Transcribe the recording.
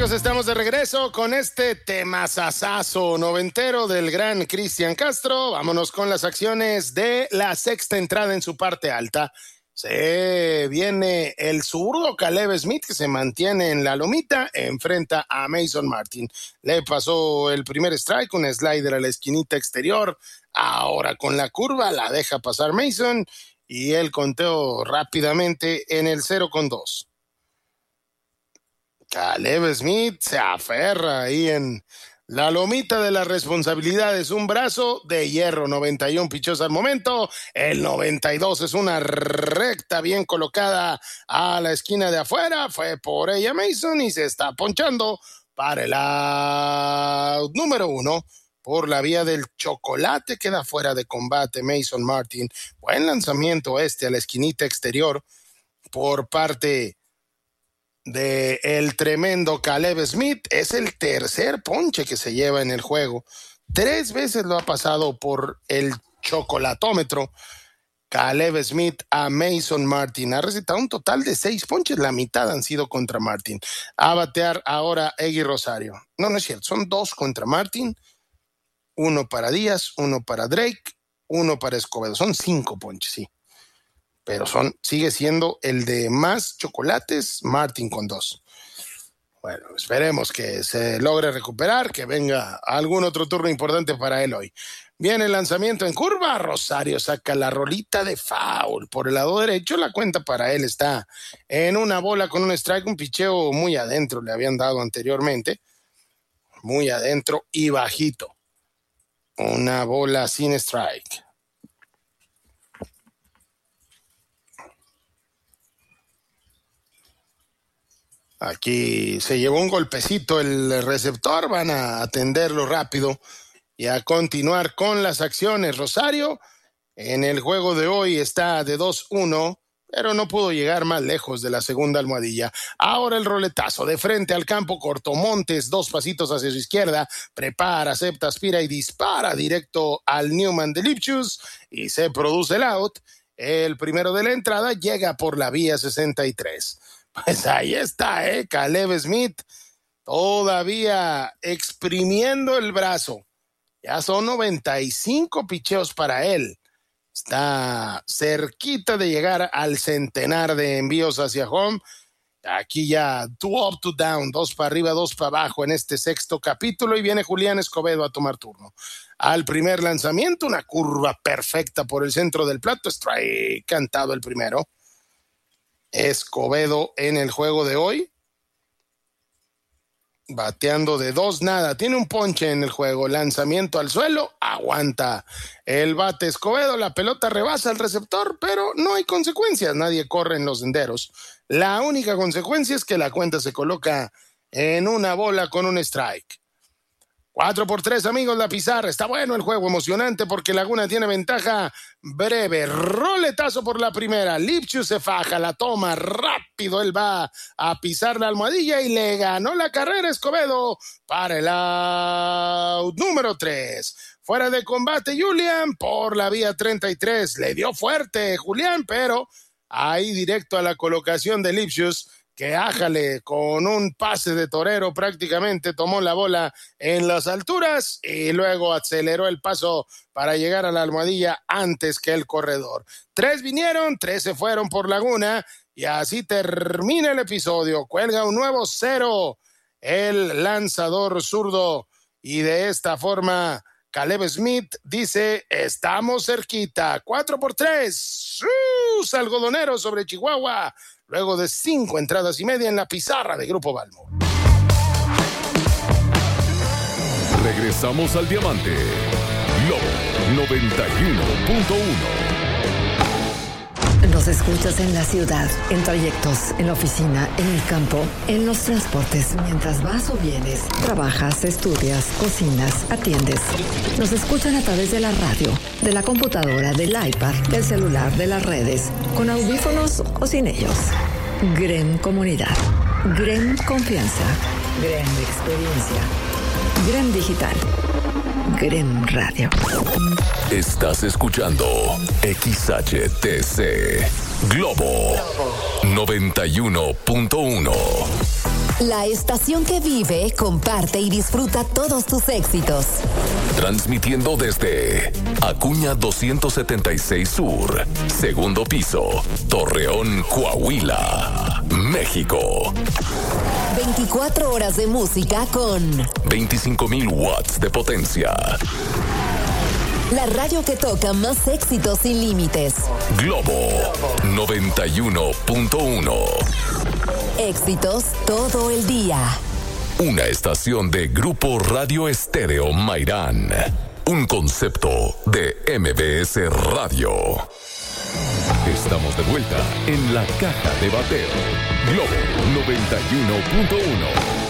amigos, estamos de regreso con este temazazazo noventero del gran Cristian Castro. Vámonos con las acciones de la sexta entrada en su parte alta. Se viene el zurdo Caleb Smith, que se mantiene en la lomita, enfrenta a Mason Martin. Le pasó el primer strike, un slider a la esquinita exterior. Ahora con la curva la deja pasar Mason y el conteo rápidamente en el 0-2. Caleb Smith se aferra ahí en la lomita de las responsabilidades. Un brazo de hierro, 91 pichos al momento. El 92 es una recta bien colocada a la esquina de afuera. Fue por ella Mason y se está ponchando para el out número 1. Por la vía del chocolate queda fuera de combate Mason Martin. Buen lanzamiento a la esquinita exterior por parte de el tremendo Caleb Smith. Es el tercer ponche que se lleva en el juego. 3 veces lo ha pasado por el chocolatómetro Caleb Smith a Mason Martin. Ha recetado un total de 6 ponches, la mitad han sido contra Martin. A batear ahora Eggy Rosario. No es cierto, son 2 contra Martin, 1 para Díaz, 1 para Drake, 1 para Escobedo. Son 5 ponches, sí. Pero sigue siendo el de más chocolates, Martin con 2. Bueno, esperemos que se logre recuperar, que venga algún otro turno importante para él hoy. Viene el lanzamiento en curva, Rosario saca la rolita de foul por el lado derecho, la cuenta para él está en una bola con un strike, un picheo muy adentro, le habían dado anteriormente, muy adentro y bajito. Una bola sin strike. Aquí se llevó un golpecito el receptor, van a atenderlo rápido y a continuar con las acciones. Rosario en el juego de hoy está de 2-1, pero no pudo llegar más lejos de la segunda almohadilla. Ahora el roletazo de frente al campo corto. Montes 2 pasitos hacia su izquierda, prepara, acepta, aspira y dispara directo al Newman de Lipschutz y se produce el out. El primero de la entrada llega por la vía 63. Pues ahí está, Caleb Smith todavía exprimiendo el brazo. Ya son 95 picheos para él. Está cerquita de llegar al centenar de envíos hacia home. Aquí ya 2 up, 2 down, 2 para arriba, 2 para abajo en este sexto capítulo y viene Julián Escobedo a tomar turno. Al primer lanzamiento, una curva perfecta por el centro del plato. Strike cantado el primero. Escobedo en el juego de hoy, bateando de 2-0, tiene un ponche en el juego, lanzamiento al suelo, aguanta el bate Escobedo, la pelota rebasa al receptor, pero no hay consecuencias, nadie corre en los senderos. La única consecuencia es que la cuenta se coloca en una bola con un strike. 4-3, amigos, la pizarra. Está bueno el juego, emocionante porque Laguna tiene ventaja breve. Roletazo por la primera. Lipschutz se faja, la toma rápido. Él va a pisar la almohadilla y le ganó la carrera Escobedo para el out número 3. Fuera de combate Julián por la vía 33. Le dio fuerte Julián, pero ahí directo a la colocación de Lipschutz, que ájale con un pase de torero prácticamente tomó la bola en las alturas y luego aceleró el paso para llegar a la almohadilla antes que el corredor. 3 vinieron, 3 se fueron por Laguna y así termina el episodio. Cuelga un nuevo 0 el lanzador zurdo y de esta forma Caleb Smith dice, estamos cerquita. 4-3, algodonero sobre Chihuahua, luego de 5 entradas y media en la pizarra de Grupo Balmo. Regresamos al Diamante. Lobo 91.1. Nos escuchas en la ciudad, en trayectos, en la oficina, en el campo, en los transportes, mientras vas o vienes, trabajas, estudias, cocinas, atiendes. Nos escuchan a través de la radio, de la computadora, del iPad, del celular, de las redes, con audífonos o sin ellos. Gren Comunidad, Gren Confianza, Gren Experiencia, Gren Digital, Gren Radio. Estás escuchando XHTC Globo 91.1. La estación que vive, comparte y disfruta todos tus éxitos. Transmitiendo desde Acuña 276 Sur, segundo piso, Torreón, Coahuila, México. 24 horas de música con 25,000 watts de potencia. La radio que toca más éxitos sin límites. Globo 91.1. Éxitos todo el día. Una estación de Grupo Radio Estéreo Mairán. Un concepto de MBS Radio. Estamos de vuelta en la caja de bateo. Globo 91.1.